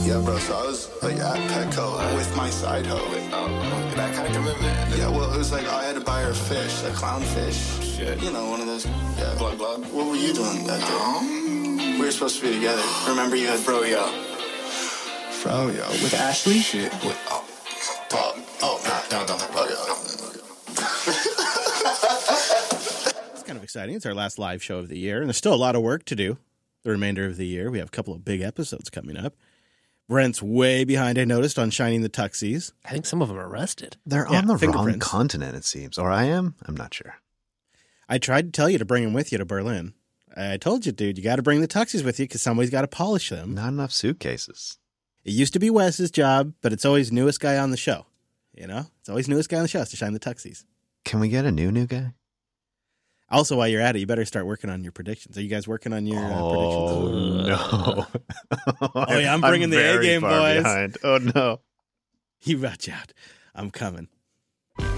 Yeah, bro, so I was like at Petco with my side hoe. That kind of commitment? Yeah, well, it was like I had to buy her fish, a clownfish. Shit. You know, one of those. Yeah. Glug. What were you doing that day? We were supposed to be together. Remember you had Froyo. With Ashley? Shit. Don't talk about it. It's kind of exciting. It's our last live show of the year, and there's still a lot of work to do the remainder of the year. We have a couple of big episodes coming up. Brent's way behind, I noticed, on Shining the Tuxies. I think some of them are arrested. They're on the wrong fingerprints. continent, it seems. Or I am? I'm not sure. I tried to tell you to bring him with you to Berlin. I told you, dude, you got to bring the Tuxies with you because somebody's got to polish them. Not enough suitcases. It used to be Wes's job, but it's always newest guy on the show. You know? It's always newest guy on the show is to shine the Tuxies. Can we get a new guy? Also, while you're at it, you better start working on your predictions. Are you guys working on your predictions? No. Oh, yeah, I'm bringing the A very game, far boys. behind. Oh, no. You watch out. I'm coming.